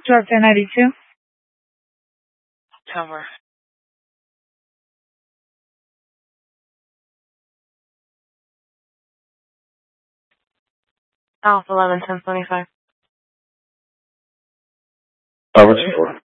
Truck 1092. Tower. Alpha 11, 1025. What's it for?